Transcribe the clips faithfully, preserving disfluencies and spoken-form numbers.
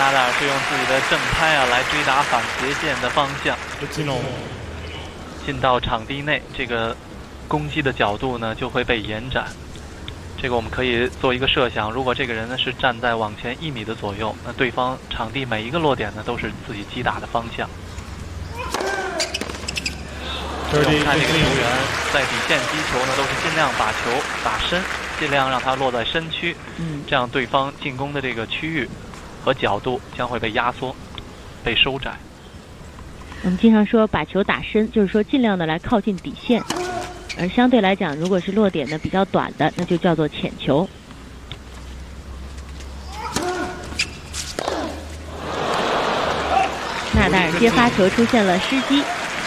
纳达尔是用自己的正拍啊来追打反斜线的方向，进到场地内，这个攻击的角度呢就会被延展。这个我们可以做一个设想，如果这个人呢是站在往前一米的左右，那对方场地每一个落点呢都是自己击打的方向。我们看这个球员在底线击球呢，都是尽量把球打深，尽量让它落在身区， 嗯， 这样对方进攻的这个区域和角度将会被压缩、被收窄。 我们经常说把球打深，就是说尽量的来靠近底线。而相对来讲，如果是落点呢比较短的，那就叫做浅球。纳达尔接发球出现了失机。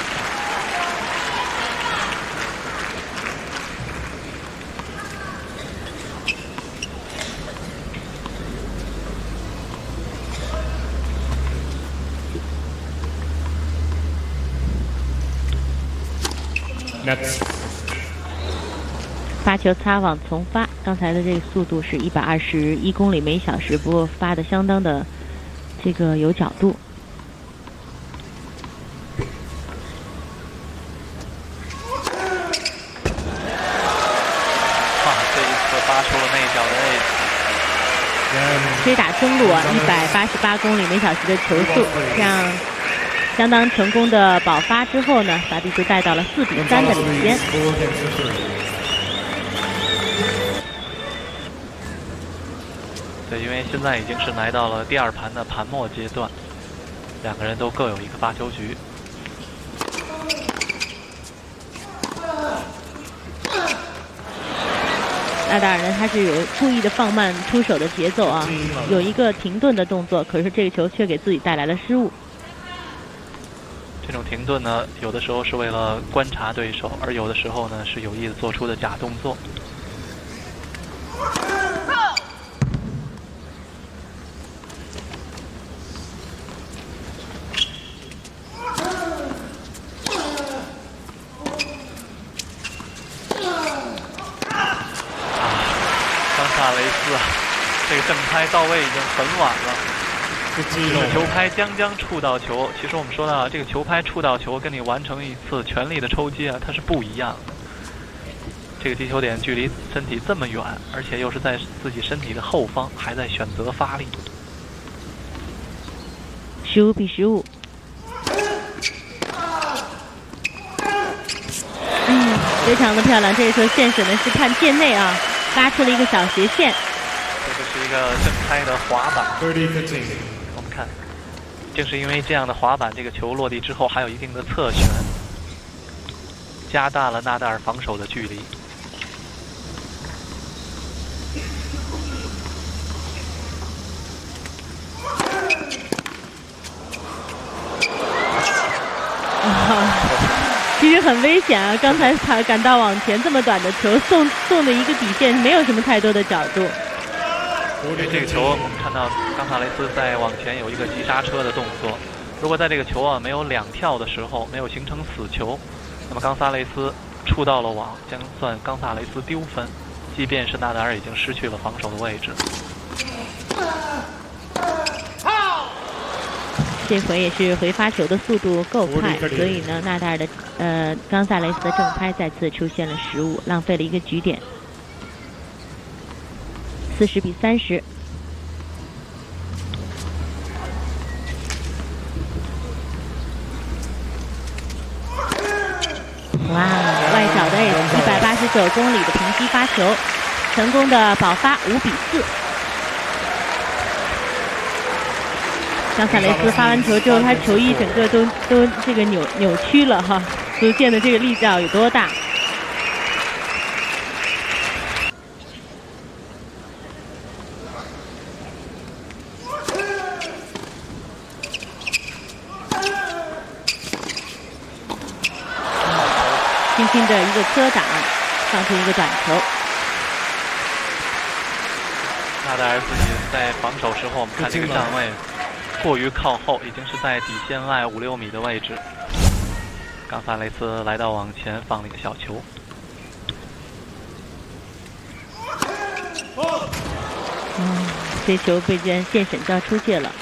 Next. 发球擦网重发，刚才的这个速度是一百二十一公里每小时，不过发的相当的这个有角度。 哇，这一次发出了内角的位置， 追打中路啊，一百八十八公里每小时的球速，这样相当成功的保发之后呢，把比数带到了四比三的领先。 对，因为现在已经是来到了第二盘的盘末阶段，两个人都各有一个发球局。 纳达尔呢，他是有故意的放慢出手的节奏啊，有一个停顿的动作，可是这个球却给自己带来了失误。 这种停顿呢，有的时候是为了观察对手，而有的时候呢是有意的做出的假动作。萨雷斯，这个正拍到位已经很晚了。这个球拍将将触到球，其实我们说到这个球拍触到球，跟你完成一次全力的抽击啊，它是不一样的。这个击球点距离身体这么远，而且又是在自己身体的后方，还在选择发力。 十五比十五。嗯，非常的漂亮。这个时候线审的是看界内啊。拉出了一个小斜线， 这就是一个正拍的滑板。我们看，正是因为这样的滑板，这个球落地之后还有一定的侧旋，加大了纳达尔防守的距离。 其实很危险啊！刚才他赶到往前这么短的球送送的一个底线，没有什么太多的角度。 因为这个球，我们看到冈萨雷斯在往前有一个急刹车的动作。如果在这个球啊没有两跳的时候，没有形成死球，那么冈萨雷斯触到了网，将算冈萨雷斯丢分，即便是纳达尔已经失去了防守的位置。 这回也是回发球的速度够快，所以呢，纳达尔的呃冈萨雷斯的正拍再次出现了失误，浪费了一个局点。四十比三十。哇，外角的一百八十九公里的平击发球，成功的保发，五比四。冈萨雷斯发完球之后，他球衣整个都都这个扭扭曲了哈，足见的这个力道有多大。轻轻的一个磕挡，放出一个短球。 纳达尔自己在防守时候，我们看这个站位过于靠后，已经是在底线外五六米的位置。冈萨雷斯来到往前放了一个小球。 嗯，这球被人线审叫出界了。